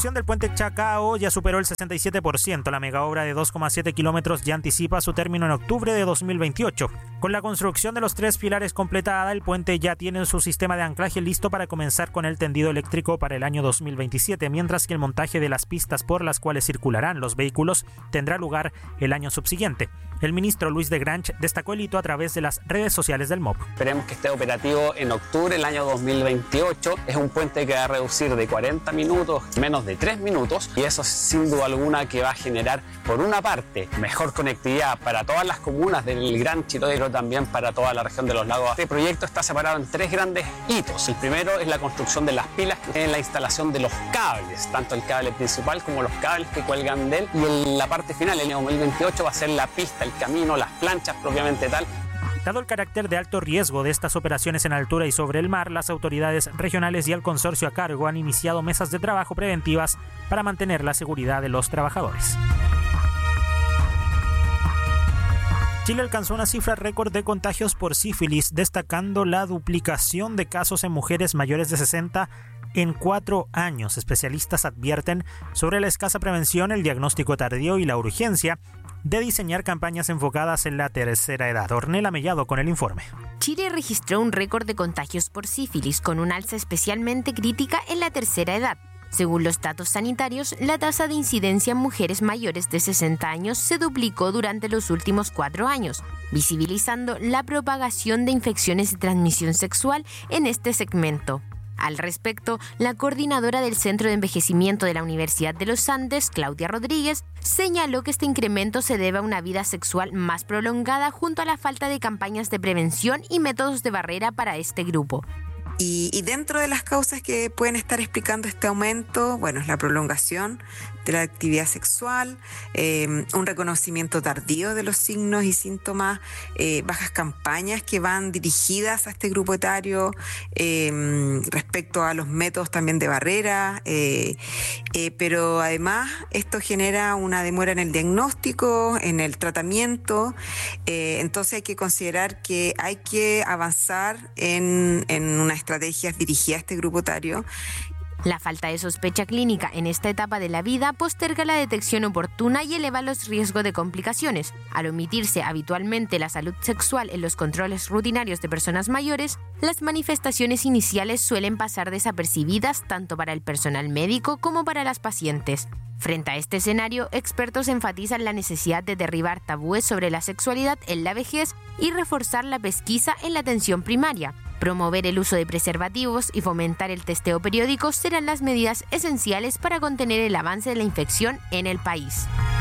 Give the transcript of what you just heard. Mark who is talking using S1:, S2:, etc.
S1: Del puente Chacao ya superó el 67%. La megaobra de 2,7 kilómetros ya anticipa su término en octubre de 2028. Con la construcción de los 3 pilares completada, el puente ya tiene su sistema de anclaje listo para comenzar con el tendido eléctrico para el año 2027, mientras que el montaje de las pistas por las cuales circularán los vehículos tendrá lugar el año subsiguiente. El ministro Luis de Grange destacó el hito a través de las redes sociales del MOP.
S2: Esperemos que esté operativo en octubre del año 2028. Es un puente que va a reducir de 40 minutos, menos de 3 minutos, y eso sin duda alguna que va a generar, por una parte, mejor conectividad para todas las comunas del Gran Chiloé, pero también para toda la región de los lagos. Este proyecto está separado en 3 grandes hitos. El primero es la construcción de las pilas, en la instalación de los cables, tanto el cable principal como los cables que cuelgan de él, y en la parte final, el año 2028, va a ser la pista, el camino, las planchas propiamente tal.
S1: Dado el carácter de alto riesgo de estas operaciones en altura y sobre el mar, las autoridades regionales y el consorcio a cargo han iniciado mesas de trabajo preventivas para mantener la seguridad de los trabajadores. Chile alcanzó una cifra récord de contagios por sífilis, destacando la duplicación de casos en mujeres mayores de 60 en 4 años. Especialistas advierten sobre la escasa prevención, el diagnóstico tardío y la urgencia de diseñar campañas enfocadas en la tercera edad. Ornella Mellado con el informe.
S3: Chile registró un récord de contagios por sífilis, con un alza especialmente crítica en la tercera edad. Según los datos sanitarios, la tasa de incidencia en mujeres mayores de 60 años se duplicó durante los últimos 4 años, visibilizando la propagación de infecciones de transmisión sexual en este segmento. Al respecto, la coordinadora del Centro de Envejecimiento de la Universidad de los Andes, Claudia Rodríguez, señaló que este incremento se debe a una vida sexual más prolongada junto a la falta de campañas de prevención y métodos de barrera para este grupo.
S4: Y dentro de las causas que pueden estar explicando este aumento, bueno, es la prolongación de la actividad sexual, un reconocimiento tardío de los signos y síntomas, bajas campañas que van dirigidas a este grupo etario, respecto a los métodos también de barrera, pero además esto genera una demora en el diagnóstico, en el tratamiento, entonces hay que considerar que hay que avanzar en una estrategias dirigidas a este grupo etario.
S3: La falta de sospecha clínica en esta etapa de la vida posterga la detección oportuna y eleva los riesgos de complicaciones. Al omitirse habitualmente la salud sexual en los controles rutinarios de personas mayores, las manifestaciones iniciales suelen pasar desapercibidas tanto para el personal médico como para las pacientes. Frente a este escenario, expertos enfatizan la necesidad de derribar tabúes sobre la sexualidad en la vejez y reforzar la pesquisa en la atención primaria. Promover el uso de preservativos y fomentar el testeo periódico serán las medidas esenciales para contener el avance de la infección en el país.